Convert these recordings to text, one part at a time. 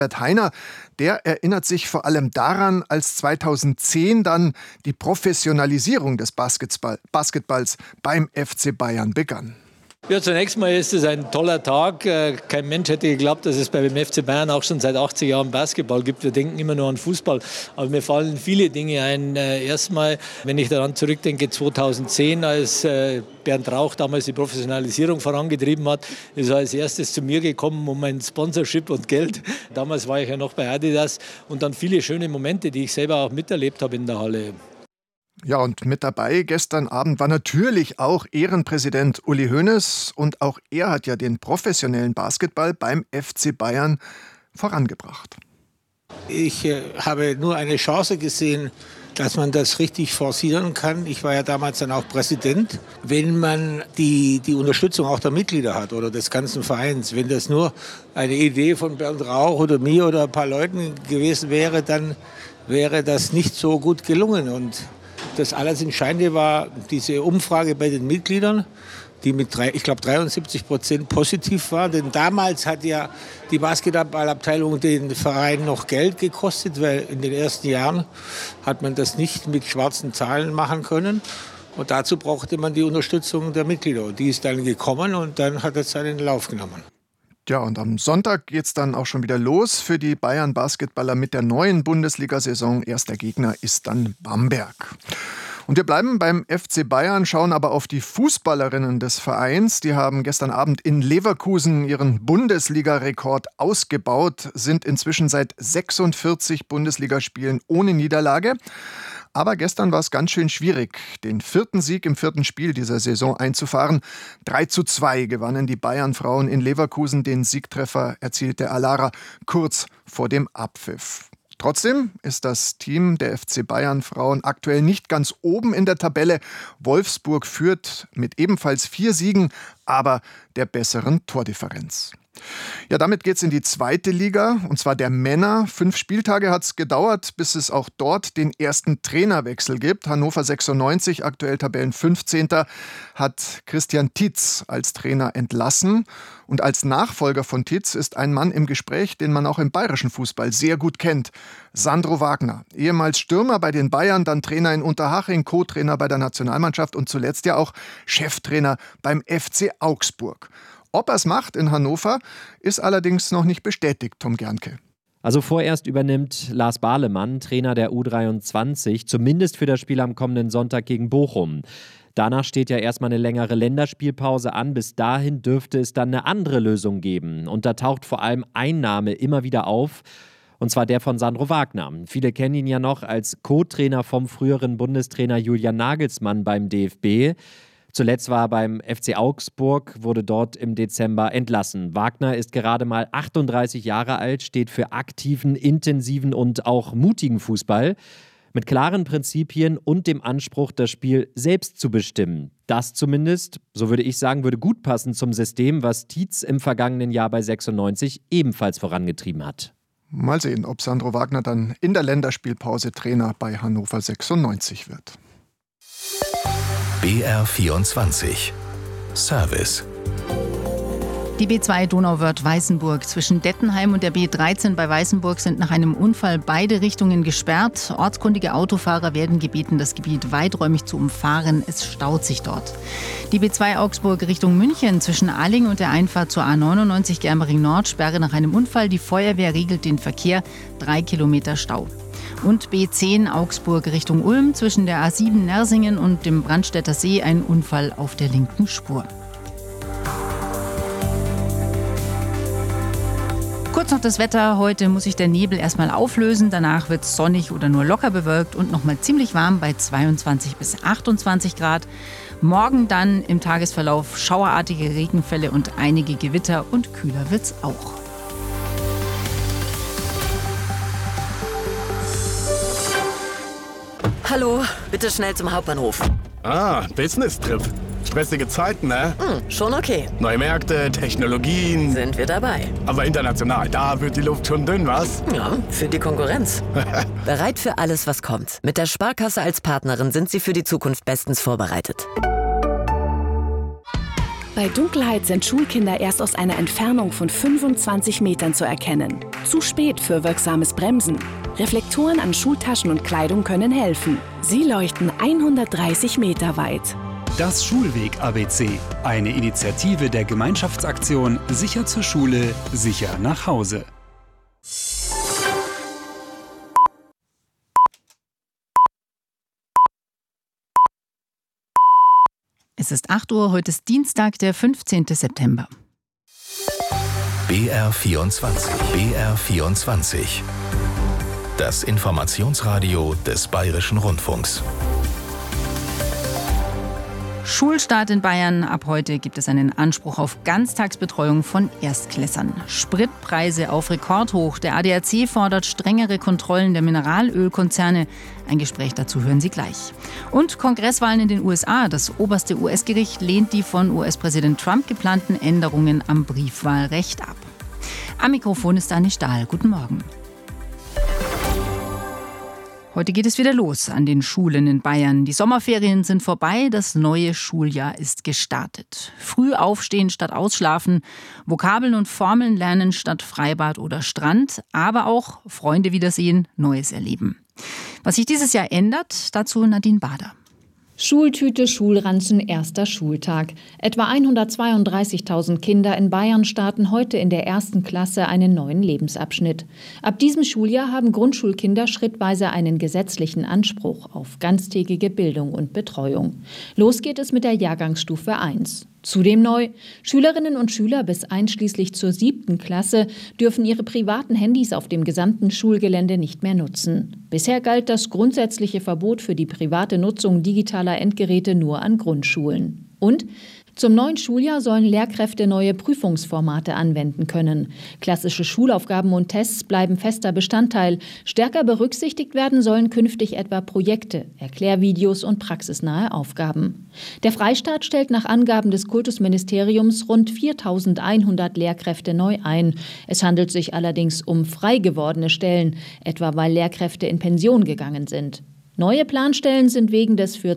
Bert Hainer, der erinnert sich vor allem daran, als 2010 dann die Professionalisierung des Basketballs beim FC Bayern begann. Ja, zunächst mal ist es ein toller Tag. Kein Mensch hätte geglaubt, dass es beim FC Bayern auch schon seit 80 Jahren Basketball gibt. Wir denken immer nur an Fußball. Aber mir fallen viele Dinge ein. Erstmal, wenn ich daran zurückdenke, 2010, als Bernd Rauch damals die Professionalisierung vorangetrieben hat, ist er als erstes zu mir gekommen um ein Sponsorship und Geld. Damals war ich ja noch bei Adidas. Und dann viele schöne Momente, die ich selber auch miterlebt habe in der Halle. Ja, und mit dabei gestern Abend war natürlich auch Ehrenpräsident Uli Hoeneß. Und auch er hat ja den professionellen Basketball beim FC Bayern vorangebracht. Ich habe nur eine Chance gesehen, dass man das richtig forcieren kann. Ich war ja damals dann auch Präsident. Wenn man die Unterstützung auch der Mitglieder hat oder des ganzen Vereins, wenn das nur eine Idee von Bernd Rauch oder mir oder ein paar Leuten gewesen wäre, dann wäre das nicht so gut gelungen. Und das alles Entscheidende war diese Umfrage bei den Mitgliedern, die mit, ich glaube, 73% positiv war. Denn damals hat ja die Basketballabteilung den Verein noch Geld gekostet, weil in den ersten Jahren hat man das nicht mit schwarzen Zahlen machen können. Und dazu brauchte man die Unterstützung der Mitglieder. Und die ist dann gekommen und dann hat es seinen Lauf genommen. Ja, und am Sonntag geht es dann auch schon wieder los für die Bayern-Basketballer mit der neuen Bundesliga-Saison. Erster Gegner ist dann Bamberg. Und wir bleiben beim FC Bayern, schauen aber auf die Fußballerinnen des Vereins. Die haben gestern Abend in Leverkusen ihren Bundesliga-Rekord ausgebaut, sind inzwischen seit 46 Bundesligaspielen ohne Niederlage. Aber gestern war es ganz schön schwierig, den 4. Sieg im 4. Spiel dieser Saison einzufahren. 3:2 gewannen die Bayern-Frauen in Leverkusen. Den Siegtreffer erzielte Alara kurz vor dem Abpfiff. Trotzdem ist das Team der FC Bayern-Frauen aktuell nicht ganz oben in der Tabelle. Wolfsburg führt mit ebenfalls 4 Siegen, aber der besseren Tordifferenz. Ja, damit geht's in die 2. Liga, und zwar der Männer. 5 Spieltage hat es gedauert, bis es auch dort den ersten Trainerwechsel gibt. Hannover 96, aktuell Tabellen 15. hat Christian Tietz als Trainer entlassen. Und als Nachfolger von Tietz ist ein Mann im Gespräch, den man auch im bayerischen Fußball sehr gut kennt. Sandro Wagner, ehemals Stürmer bei den Bayern, dann Trainer in Unterhaching, Co-Trainer bei der Nationalmannschaft und zuletzt ja auch Cheftrainer beim FC Augsburg. Ob er es macht in Hannover, ist allerdings noch nicht bestätigt, Tom Gernke. Also vorerst übernimmt Lars Bahlemann, Trainer der U23, zumindest für das Spiel am kommenden Sonntag gegen Bochum. Danach steht ja erstmal eine längere Länderspielpause an. Bis dahin dürfte es dann eine andere Lösung geben. Und da taucht vor allem ein Name immer wieder auf, und zwar der von Sandro Wagner. Viele kennen ihn ja noch als Co-Trainer vom früheren Bundestrainer Julian Nagelsmann beim DFB. Zuletzt war er beim FC Augsburg, wurde dort im Dezember entlassen. Wagner ist gerade mal 38 Jahre alt, steht für aktiven, intensiven und auch mutigen Fußball mit klaren Prinzipien und dem Anspruch, das Spiel selbst zu bestimmen. Das zumindest, so würde ich sagen, würde gut passen zum System, was Tietz im vergangenen Jahr bei 96 ebenfalls vorangetrieben hat. Mal sehen, ob Sandro Wagner dann in der Länderspielpause Trainer bei Hannover 96 wird. BR24 Service. Die B2 Donauwörth-Weißenburg zwischen Dettenheim und der B13 bei Weißenburg sind nach einem Unfall beide Richtungen gesperrt. Ortskundige Autofahrer werden gebeten, das Gebiet weiträumig zu umfahren. Es staut sich dort. Die B2 Augsburg Richtung München zwischen Ahling und der Einfahrt zur A99 Germering Nord Sperre nach einem Unfall. Die Feuerwehr regelt den Verkehr. 3 Kilometer Stau. Und B10 Augsburg Richtung Ulm zwischen der A7 Nersingen und dem Brandstätter See ein Unfall auf der linken Spur. Kurz noch das Wetter. Heute muss sich der Nebel erstmal auflösen. Danach wird es sonnig oder nur locker bewölkt und nochmal ziemlich warm bei 22 bis 28 Grad. Morgen dann im Tagesverlauf schauerartige Regenfälle und einige Gewitter und kühler wird's auch. Hallo, bitte schnell zum Hauptbahnhof. Business-Trip. Stressige Zeiten, ne? Schon okay. Neue Märkte, Technologien. Sind wir dabei. Aber international, da wird die Luft schon dünn, was? Ja, für die Konkurrenz. Bereit für alles, was kommt. Mit der Sparkasse als Partnerin sind Sie für die Zukunft bestens vorbereitet. Bei Dunkelheit sind Schulkinder erst aus einer Entfernung von 25 Metern zu erkennen. Zu spät für wirksames Bremsen. Reflektoren an Schultaschen und Kleidung können helfen. Sie leuchten 130 Meter weit. Das Schulweg-ABC, eine Initiative der Gemeinschaftsaktion Sicher zur Schule, sicher nach Hause. Es ist 8 Uhr, heute ist Dienstag, der 15. September. BR24. BR24. Das Informationsradio des Bayerischen Rundfunks. Schulstart in Bayern. Ab heute gibt es einen Anspruch auf Ganztagsbetreuung von Erstklässern. Spritpreise auf Rekordhoch. Der ADAC fordert strengere Kontrollen der Mineralölkonzerne. Ein Gespräch dazu hören Sie gleich. Und Kongresswahlen in den USA. Das oberste US-Gericht lehnt die von US-Präsident Trump geplanten Änderungen am Briefwahlrecht ab. Am Mikrofon ist Anne Stahl. Guten Morgen. Heute geht es wieder los an den Schulen in Bayern. Die Sommerferien sind vorbei, das neue Schuljahr ist gestartet. Früh aufstehen statt ausschlafen, Vokabeln und Formeln lernen statt Freibad oder Strand, aber auch Freunde wiedersehen, Neues erleben. Was sich dieses Jahr ändert, dazu Nadine Bader. Schultüte, Schulranzen, erster Schultag. Etwa 132.000 Kinder in Bayern starten heute in der ersten Klasse einen neuen Lebensabschnitt. Ab diesem Schuljahr haben Grundschulkinder schrittweise einen gesetzlichen Anspruch auf ganztägige Bildung und Betreuung. Los geht es mit der Jahrgangsstufe 1. Zudem neu: Schülerinnen und Schüler bis einschließlich zur 7. Klasse dürfen ihre privaten Handys auf dem gesamten Schulgelände nicht mehr nutzen. Bisher galt das grundsätzliche Verbot für die private Nutzung digitaler Endgeräte nur an Grundschulen. Und zum neuen Schuljahr sollen Lehrkräfte neue Prüfungsformate anwenden können. Klassische Schulaufgaben und Tests bleiben fester Bestandteil. Stärker berücksichtigt werden sollen künftig etwa Projekte, Erklärvideos und praxisnahe Aufgaben. Der Freistaat stellt nach Angaben des Kultusministeriums rund 4.100 Lehrkräfte neu ein. Es handelt sich allerdings um frei gewordene Stellen, etwa weil Lehrkräfte in Pension gegangen sind. Neue Planstellen sind wegen des für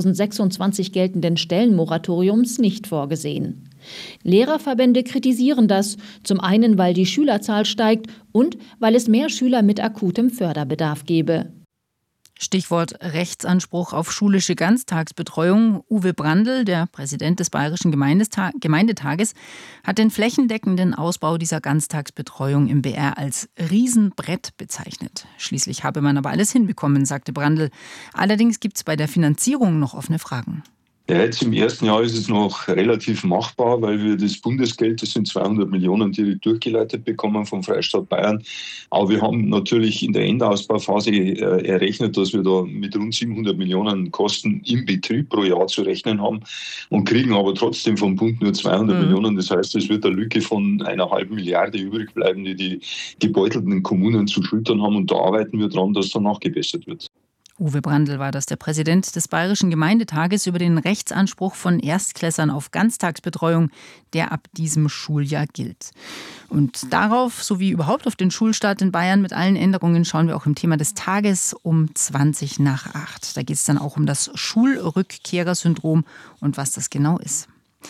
2026 geltenden Stellenmoratoriums nicht vorgesehen. Lehrerverbände kritisieren das, zum einen, weil die Schülerzahl steigt und weil es mehr Schüler mit akutem Förderbedarf gebe. Stichwort Rechtsanspruch auf schulische Ganztagsbetreuung. Uwe Brandl, der Präsident des Bayerischen Gemeindetages, hat den flächendeckenden Ausbau dieser Ganztagsbetreuung im BR als Riesenbrett bezeichnet. Schließlich habe man aber alles hinbekommen, sagte Brandl. Allerdings gibt es bei der Finanzierung noch offene Fragen. Ja, jetzt im ersten Jahr ist es noch relativ machbar, weil wir das Bundesgeld, das sind 200 Millionen, direkt durchgeleitet bekommen vom Freistaat Bayern. Aber wir haben natürlich in der Endausbauphase errechnet, dass wir da mit rund 700 Millionen Kosten im Betrieb pro Jahr zu rechnen haben und kriegen aber trotzdem vom Bund nur 200 Millionen. Das heißt, es wird eine Lücke von 1,5 Milliarde übrig bleiben, die gebeutelten Kommunen zu schultern haben. Und da arbeiten wir dran, dass danach gebessert wird. Uwe Brandl war das, der Präsident des Bayerischen Gemeindetages, über den Rechtsanspruch von Erstklässern auf Ganztagsbetreuung, der ab diesem Schuljahr gilt. Und darauf, sowie überhaupt auf den Schulstart in Bayern mit allen Änderungen, schauen wir auch im Thema des Tages um 7:20. Da geht es dann auch um das Schulrückkehrersyndrom und was das genau ist.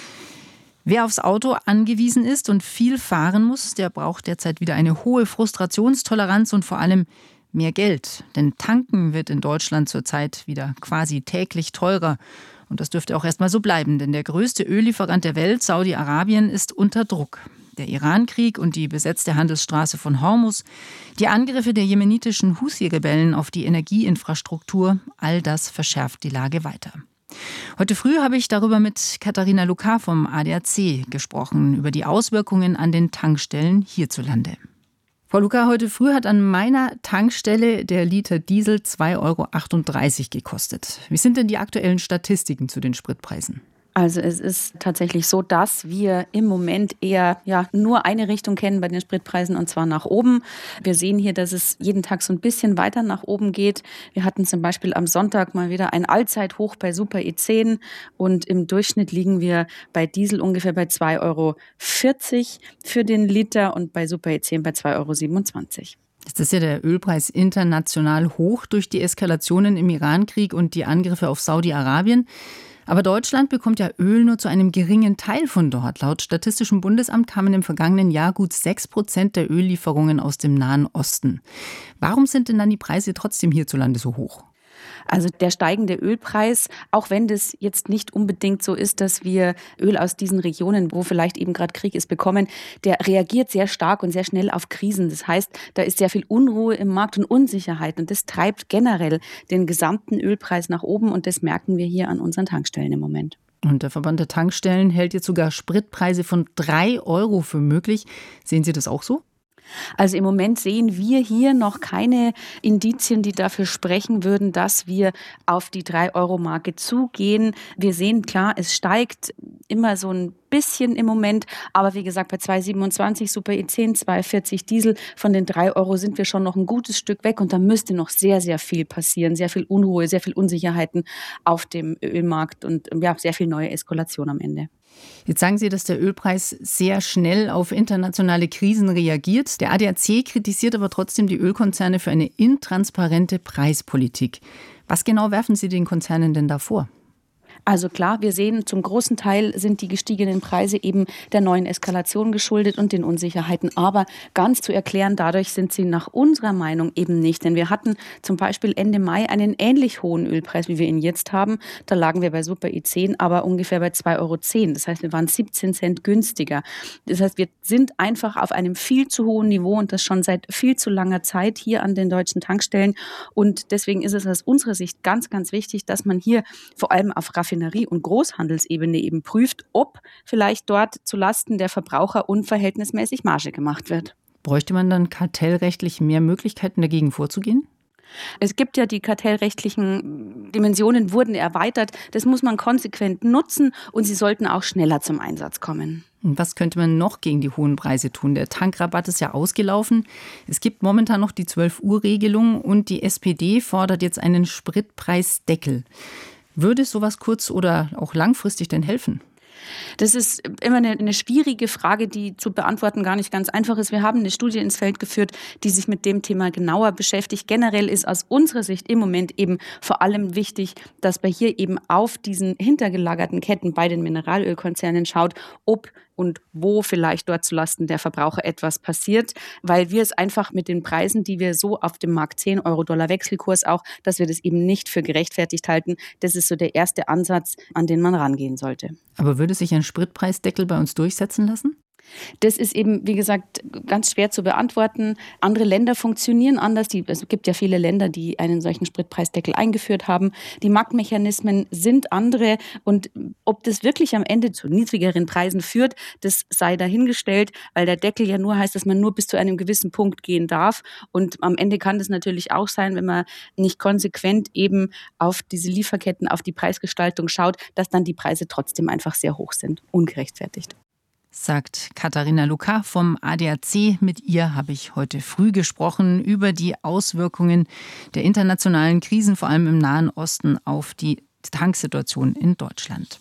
Wer aufs Auto angewiesen ist und viel fahren muss, der braucht derzeit wieder eine hohe Frustrationstoleranz und vor allem mehr Geld. Denn tanken wird in Deutschland zurzeit wieder quasi täglich teurer. Und das dürfte auch erstmal so bleiben, denn der größte Öllieferant der Welt, Saudi-Arabien, ist unter Druck. Der Iran-Krieg und die besetzte Handelsstraße von Hormuz, die Angriffe der jemenitischen Husi-Rebellen auf die Energieinfrastruktur, all das verschärft die Lage weiter. Heute früh habe ich darüber mit Katharina Luka vom ADAC gesprochen, über die Auswirkungen an den Tankstellen hierzulande. Frau Luka, heute früh hat an meiner Tankstelle der Liter Diesel 2,38 € gekostet. Wie sind denn die aktuellen Statistiken zu den Spritpreisen? Also es ist tatsächlich so, dass wir im Moment eher nur eine Richtung kennen bei den Spritpreisen, und zwar nach oben. Wir sehen hier, dass es jeden Tag so ein bisschen weiter nach oben geht. Wir hatten zum Beispiel am Sonntag mal wieder ein Allzeithoch bei Super E10 und im Durchschnitt liegen wir bei Diesel ungefähr bei 2,40 € für den Liter und bei Super E10 bei 2,27 €. Jetzt ist ja der Ölpreis international hoch durch die Eskalationen im Iran-Krieg und die Angriffe auf Saudi-Arabien. Aber Deutschland bekommt ja Öl nur zu einem geringen Teil von dort. Laut Statistischem Bundesamt kamen im vergangenen Jahr gut 6% der Öllieferungen aus dem Nahen Osten. Warum sind denn dann die Preise trotzdem hierzulande so hoch? Also der steigende Ölpreis, auch wenn das jetzt nicht unbedingt so ist, dass wir Öl aus diesen Regionen, wo vielleicht eben gerade Krieg ist, bekommen, der reagiert sehr stark und sehr schnell auf Krisen. Das heißt, da ist sehr viel Unruhe im Markt und Unsicherheit und das treibt generell den gesamten Ölpreis nach oben und das merken wir hier an unseren Tankstellen im Moment. Und der Verband der Tankstellen hält jetzt sogar Spritpreise von 3 € für möglich. Sehen Sie das auch so? Also im Moment sehen wir hier noch keine Indizien, die dafür sprechen würden, dass wir auf die 3-Euro-Marke zugehen. Wir sehen, klar, es steigt immer so ein bisschen im Moment, aber wie gesagt, bei 2,27 Super E10, 2,40 Diesel, von den 3 € sind wir schon noch ein gutes Stück weg und da müsste noch sehr, sehr viel passieren, sehr viel Unruhe, sehr viel Unsicherheiten auf dem Ölmarkt und ja, sehr viel neue Eskalation am Ende. Jetzt sagen Sie, dass der Ölpreis sehr schnell auf internationale Krisen reagiert. Der ADAC kritisiert aber trotzdem die Ölkonzerne für eine intransparente Preispolitik. Was genau werfen Sie den Konzernen denn da vor? Also klar, wir sehen, zum großen Teil sind die gestiegenen Preise eben der neuen Eskalation geschuldet und den Unsicherheiten. Aber ganz zu erklären, dadurch sind sie nach unserer Meinung eben nicht. Denn wir hatten zum Beispiel Ende Mai einen ähnlich hohen Ölpreis, wie wir ihn jetzt haben. Da lagen wir bei Super E10 aber ungefähr bei 2,10 €. Das heißt, wir waren 17 Cent günstiger. Das heißt, wir sind einfach auf einem viel zu hohen Niveau und das schon seit viel zu langer Zeit hier an den deutschen Tankstellen. Und deswegen ist es aus unserer Sicht ganz, ganz wichtig, dass man hier vor allem auf Raffinerie- und Großhandelsebene eben prüft, ob vielleicht dort zulasten der Verbraucher unverhältnismäßig Marge gemacht wird. Bräuchte man dann kartellrechtlich mehr Möglichkeiten, dagegen vorzugehen? Es gibt ja die kartellrechtlichen Dimensionen, wurden erweitert. Das muss man konsequent nutzen und sie sollten auch schneller zum Einsatz kommen. Was könnte man noch gegen die hohen Preise tun? Der Tankrabatt ist ja ausgelaufen. Es gibt momentan noch die 12-Uhr-Regelung und die SPD fordert jetzt einen Spritpreisdeckel. Würde sowas kurz- oder auch langfristig denn helfen? Das ist immer eine schwierige Frage, die zu beantworten gar nicht ganz einfach ist. Wir haben eine Studie ins Feld geführt, die sich mit dem Thema genauer beschäftigt. Generell ist aus unserer Sicht im Moment eben vor allem wichtig, dass man hier eben auf diesen hintergelagerten Ketten bei den Mineralölkonzernen schaut, ob und wo vielleicht dort zulasten der Verbraucher etwas passiert, weil wir es einfach mit den Preisen, die wir so auf dem Markt 10 Euro-Dollar Wechselkurs auch, dass wir das eben nicht für gerechtfertigt halten. Das ist so der erste Ansatz, an den man rangehen sollte. Aber würde sich ein Spritpreisdeckel bei uns durchsetzen lassen? Das ist eben, wie gesagt, ganz schwer zu beantworten. Andere Länder funktionieren anders. Es gibt ja viele Länder, die einen solchen Spritpreisdeckel eingeführt haben. Die Marktmechanismen sind andere. Und ob das wirklich am Ende zu niedrigeren Preisen führt, das sei dahingestellt, weil der Deckel ja nur heißt, dass man nur bis zu einem gewissen Punkt gehen darf. Und am Ende kann das natürlich auch sein, wenn man nicht konsequent eben auf diese Lieferketten, auf die Preisgestaltung schaut, dass dann die Preise trotzdem einfach sehr hoch sind, ungerechtfertigt. Sagt Katharina Luka vom ADAC. Mit ihr habe ich heute früh gesprochen über die Auswirkungen der internationalen Krisen, vor allem im Nahen Osten, auf die Tanksituation in Deutschland.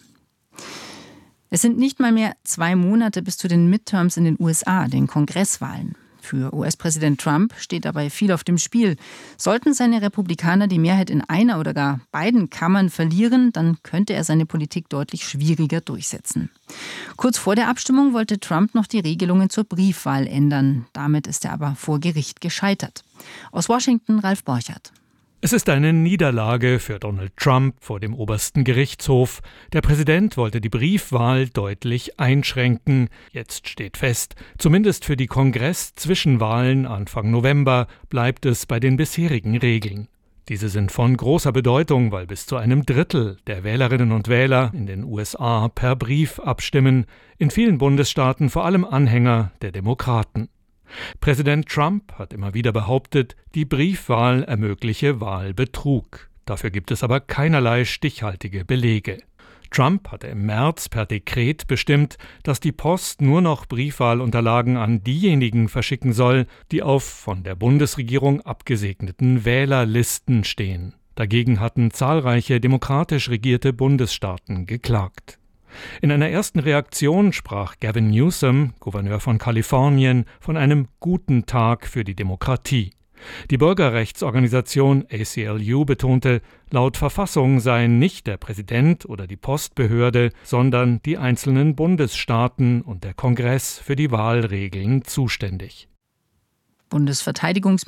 Es sind nicht mal mehr 2 Monate bis zu den Midterms in den USA, den Kongresswahlen. Für US-Präsident Trump steht dabei viel auf dem Spiel. Sollten seine Republikaner die Mehrheit in einer oder gar beiden Kammern verlieren, dann könnte er seine Politik deutlich schwieriger durchsetzen. Kurz vor der Abstimmung wollte Trump noch die Regelungen zur Briefwahl ändern. Damit ist er aber vor Gericht gescheitert. Aus Washington Ralf Borchert. Es ist eine Niederlage für Donald Trump vor dem obersten Gerichtshof. Der Präsident wollte die Briefwahl deutlich einschränken. Jetzt steht fest, zumindest für die Kongress-Zwischenwahlen Anfang November bleibt es bei den bisherigen Regeln. Diese sind von großer Bedeutung, weil bis zu einem Drittel der Wählerinnen und Wähler in den USA per Brief abstimmen, in vielen Bundesstaaten vor allem Anhänger der Demokraten. Präsident Trump hat immer wieder behauptet, die Briefwahl ermögliche Wahlbetrug. Dafür gibt es aber keinerlei stichhaltige Belege. Trump hatte im März per Dekret bestimmt, dass die Post nur noch Briefwahlunterlagen an diejenigen verschicken soll, die auf von der Bundesregierung abgesegneten Wählerlisten stehen. Dagegen hatten zahlreiche demokratisch regierte Bundesstaaten geklagt. In einer ersten Reaktion sprach Gavin Newsom, Gouverneur von Kalifornien, von einem guten Tag für die Demokratie. Die Bürgerrechtsorganisation ACLU betonte, laut Verfassung seien nicht der Präsident oder die Postbehörde, sondern die einzelnen Bundesstaaten und der Kongress für die Wahlregeln zuständig. Bundesverteidigungsminister